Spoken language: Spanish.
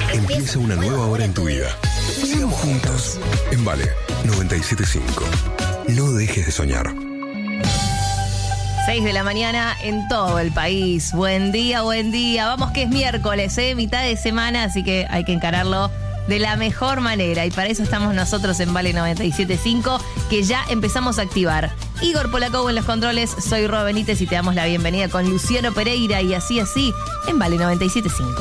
Empieza una nueva hora en tu vida. Sigamos juntos. En Vale 97.5. No dejes de soñar. 6 de la mañana en todo el país. Buen día, buen día. Vamos que es miércoles, mitad de semana, así que hay que encararlo de la mejor manera. Y para eso estamos nosotros en Vale 97.5, que ya empezamos a activar. Igor Polacou en los controles, soy Ro Benítez y te damos la bienvenida con Luciano Pereira y así, en Vale 97.5.